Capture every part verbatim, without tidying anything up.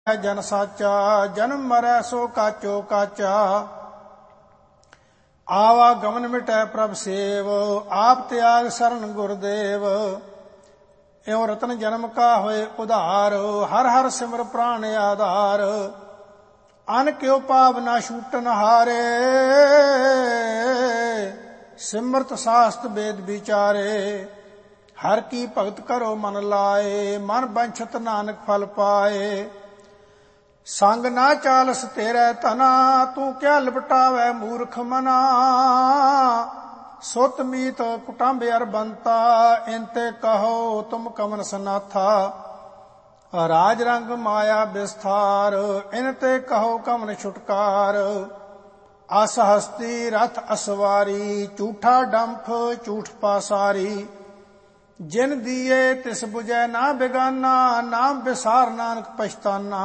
जन साचा जन्म मरै सो काचो काचा। आवागमन मिटै प्रभ सेव आप त्याग शरण गुरदेव। एवं रतन जन्म का होए उधार हर हर सिमर प्राण आधार। अन क्यों पाव न छूटन हारे सिमरत शास्त्र वेद विचारे। हर की भगत करो मन लाए मन बंछत नानक फल पाए। संग ना चालस तेरे तना तू क्या लिपटावै मूर्ख मना। सुत मीत कुटुंब अर बंता इनते कहो तुम कमन सनाथा। राज रंग माया विस्तार इनते कहो कमन छुटकार। अस हस्ती रथ असवारी झूठा डंफ झूठ पासारी। जिन दिए तिस बुझै ना बेगाना नाम विसार नानक पछताना।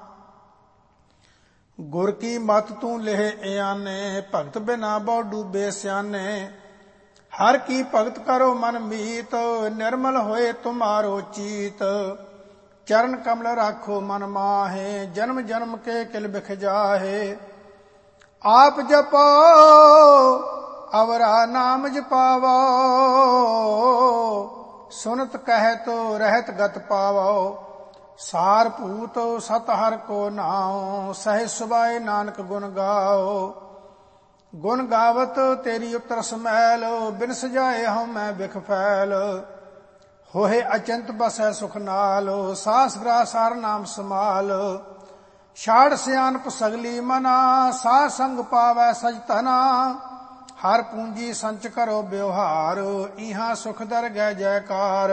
गुर की मत तू लेह आने भगत बिना बहु डूबे स्याने। हर की भगत करो मन मीत निर्मल होए तुम्हारो चीत। चरण कमल राखो मन माहे जन्म जन्म के किल बिख जाहे। आप जपो अवरा नाम जपावो सुनत कह तो रहत गत पावो। सार पूत सत हर को नाओ सह सुबाए नानक गुण गाओ। गुण गावत तेरी उतर समैल बिन सजाए हम मैं बिख फैल। होहे अचंत बसै सुख नाल सास ग्रास हर नाम समाल। छाड़ सियानप सगली मना सा संग पावै सज तना। हर पूंजी संच करो व्यवहार इहां सुख दर गै जयकार।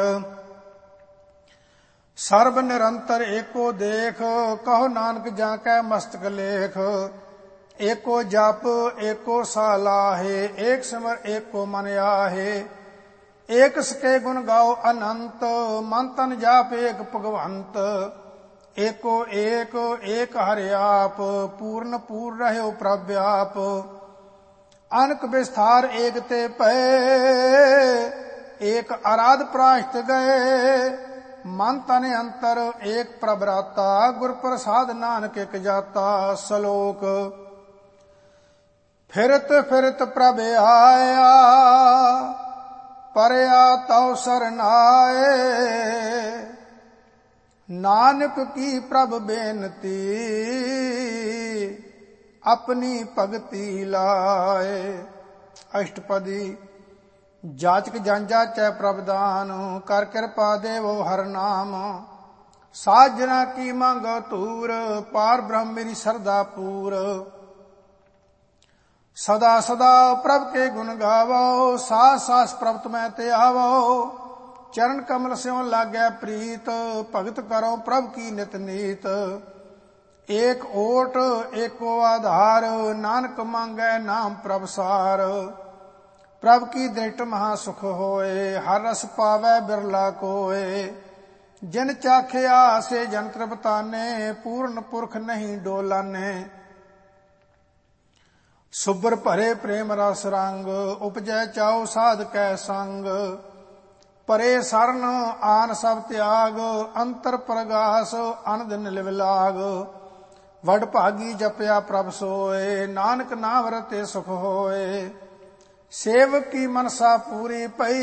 सर्ब निरंतर एको देख कहो नानक जाकै मस्तक लेख। एको जप एको सालाहे एक सिमर एको मन आहे। एक सके गुण गाओ अनंत मन तन जाप एक भगवंत। एको एक एक हरि आप पूर्ण पूर्ण रह्यो प्रव्याप। अनक विस्तार एक ते पए एक आराध प्राश्त गए। मन तन अंतर एक प्रभराता गुर प्रसाद नानक एक जाता। सलोक फिरत फिरत प्रभ आया परया तव सरनाए। नानक की प्रभ बेनती अपनी भगति लाए। अष्टपदी जाचक जंजा चै प्रभदान कर कृपा देवो हर नाम। साजना की मांग तूर पार ब्रह्म मेरी सरदा पूर। सदा सदा प्रभ के गुण गावो सास सास प्रभ तुम्हें ते आवो। चरण कमल स्यों लागै प्रीत भगत करो प्रभ की नित नीत। एक ओट एको आधार नानक मांगै नाम प्रभ सार। प्रभ की दृष्टि महासुख होए हर रस पावै बिरला कोय। जिन चाखिया से जन तृप्ताने पूर्ण पुरख नहीं डोलाने। सुबर भरे प्रेम रस रंग उपजै चाओ साध कै संग। परे सरन आन सब त्याग अंतर प्रगास अनदिन लिव लाग। वड भागी जपया प्रभ सोए नानक नाम रते सुख होए। सेवक की मनसा पूरी पई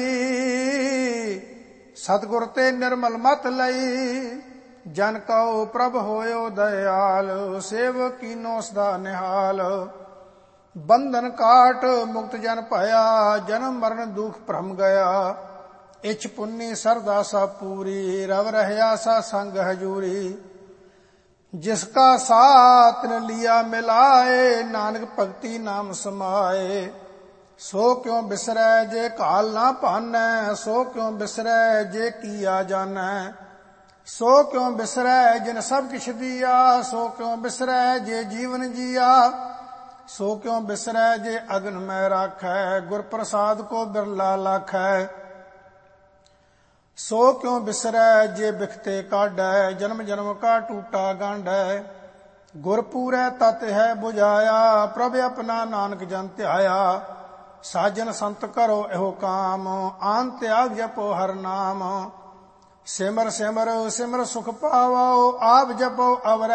सतगुर ते निर्मल मत लई। जन कहो प्रभ होयो दयाल सेवक की नो सदा निहाल। बंधन काट मुक्त जन भया जन्म मरण दुख भ्रम गया। इछ पुन्नी सरदा सा पूरी रव रहया सा संग हजूरी। जिसका साथ न लिया मिलाए नानक भक्ति नाम समाए। सो क्यों बिसरै जे काल ना पानै सो क्यों बिसरै जे किया जानै। सो क्यों बिसरै जिन सब किछ दिया सो क्यों बिसरै जे जीवन जिया। सो क्यों बिसरै जे अगन में राखै गुर प्रसाद को बिरला लाखै। सो क्यों बिसरै जे बिखते काढै जन्म जन्म का टूटा गांढै। गुर पूरै तत है बुझाया प्रभ अपना नानक जन ध्याया। साजन संत करो एहो काम आन त्याग जपो हर नाम। सिमर सिमर सिमर सुख पावो आप जपो अवर